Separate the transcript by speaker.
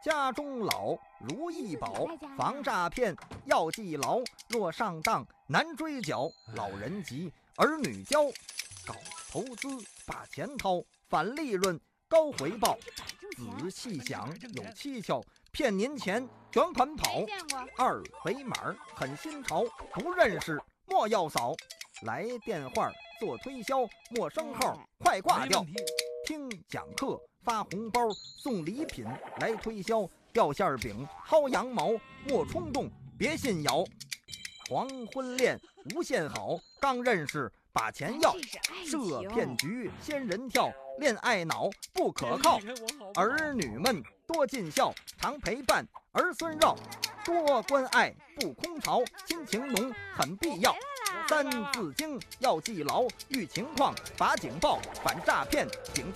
Speaker 1: 家中老，如意宝，防诈骗要记牢。若上当难追缴，老人急，儿女教。搞投资把钱掏，反利润高回报。仔细想有蹊跷，骗您钱卷款跑。二维码很新潮，不认识莫要扫。来电话做推销，陌生号快挂掉。听讲课发红包，送礼品来推销。掉馅饼薅羊毛，莫冲动别信谣。黄昏恋无限好，刚认识把钱要。设骗局仙人跳，恋爱脑不可靠。儿女们多尽孝，常陪伴儿孙绕。多关爱不空巢，亲情浓很必要。三字经要记牢，遇情况把警报，反诈骗警